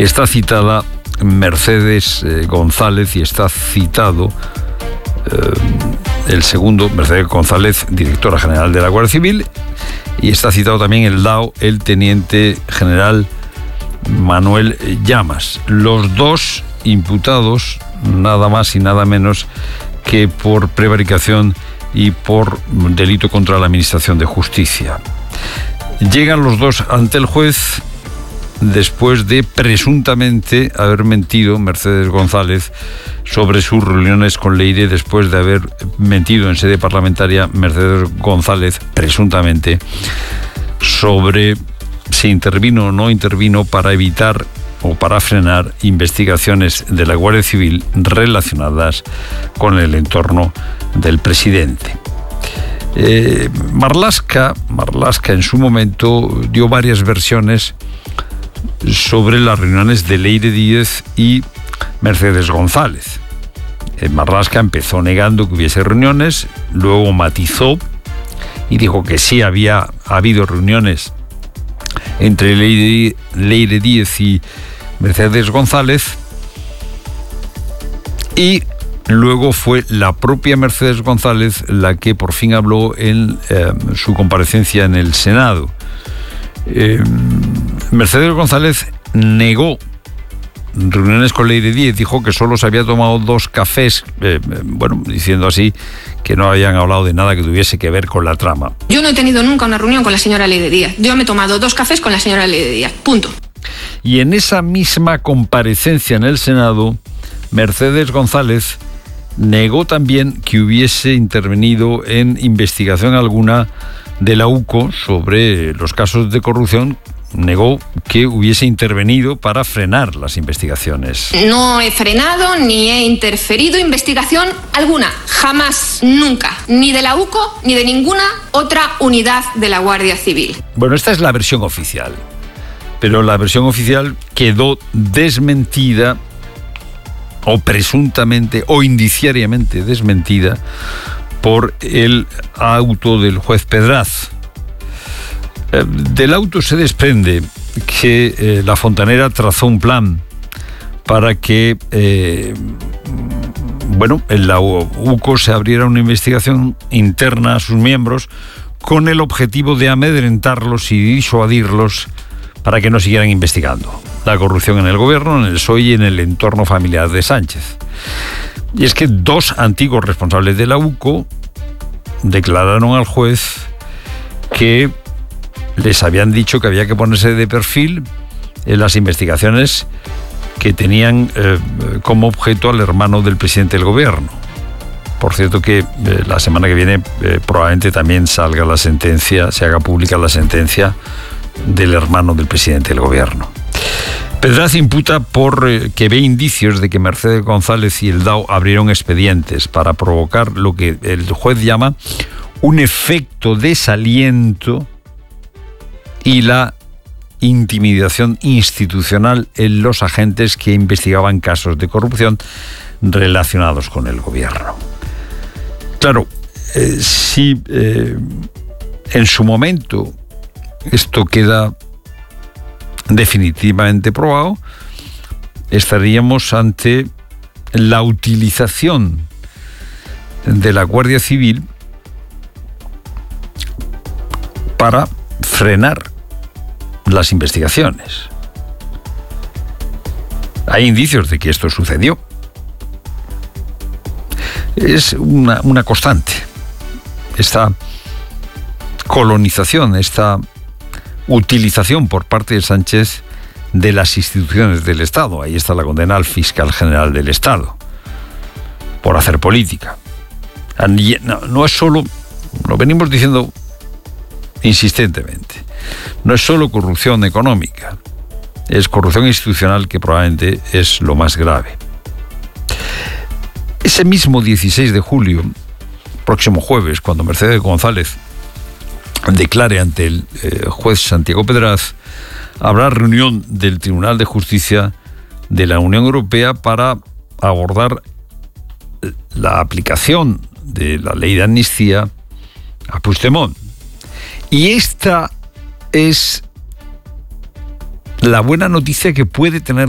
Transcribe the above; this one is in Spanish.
está citada Mercedes González y está citado el segundo, Mercedes González, directora general de la Guardia Civil, y está citado también el DAO, el teniente general Manuel Llamas. Los dos imputados, nada más y nada menos que por prevaricación y por delito contra la Administración de Justicia. Llegan los dos ante el juez después de presuntamente haber mentido Mercedes González sobre sus reuniones con Leire, después de haber mentido en sede parlamentaria Mercedes González, presuntamente, sobre si intervino o no intervino para evitar o para frenar investigaciones de la Guardia Civil relacionadas con el entorno del presidente. Marlaska en su momento dio varias versiones sobre las reuniones de Leire Díez y Mercedes González. Marlaska empezó negando que hubiese reuniones, luego matizó y dijo que sí había habido reuniones entre Leire Díez y Mercedes González, y luego fue la propia Mercedes González la que por fin habló en su comparecencia en el Senado. Mercedes González negó reuniones con Leire Díez, dijo que solo se había tomado 2 cafés, diciendo así que no habían hablado de nada que tuviese que ver con la trama. Yo no he tenido nunca una reunión con la señora Leire Díez. Yo me he tomado 2 cafés con la señora Leire Díez. Punto. Y en esa misma comparecencia en el Senado, Mercedes González negó también que hubiese intervenido en investigación alguna de la UCO sobre los casos de corrupción. Negó que hubiese intervenido para frenar las investigaciones. No he frenado ni he interferido investigación alguna, jamás, nunca, ni de la UCO ni de ninguna otra unidad de la Guardia Civil. Bueno, esta es la versión oficial, pero la versión oficial quedó desmentida, o presuntamente o indiciariamente desmentida, por el auto del juez Pedraz. Del auto se desprende que la fontanera trazó un plan para que en la UCO se abriera una investigación interna a sus miembros con el objetivo de amedrentarlos y disuadirlos para que no siguieran investigando la corrupción en el gobierno, en el PSOE y en el entorno familiar de Sánchez. Y es que 2 antiguos responsables de la UCO declararon al juez que les habían dicho que había que ponerse de perfil en las investigaciones que tenían como objeto al hermano del presidente del gobierno. Por cierto que la semana que viene probablemente también salga la sentencia, se haga pública la sentencia del hermano del presidente del gobierno. Pedraz imputa por que ve indicios de que Mercedes González y el DAO abrieron expedientes para provocar lo que el juez llama un efecto desaliento y la intimidación institucional en los agentes que investigaban casos de corrupción relacionados con el gobierno. Claro, si en su momento esto queda definitivamente probado, estaríamos ante la utilización de la Guardia Civil para frenar las investigaciones. Hay indicios de que esto sucedió. Es una constante esta colonización, esta utilización por parte de Sánchez de las instituciones del Estado. Ahí está la condena al fiscal general del Estado por hacer política. No es solo, lo venimos diciendo insistentemente, no es solo corrupción económica, es corrupción institucional, que probablemente es lo más grave. Ese mismo 16 de julio, próximo jueves, cuando Mercedes González declare ante el juez Santiago Pedraz, habrá reunión del Tribunal de Justicia de la Unión Europea para abordar la aplicación de la ley de amnistía a Puigdemont. Y esta es la buena noticia que puede tener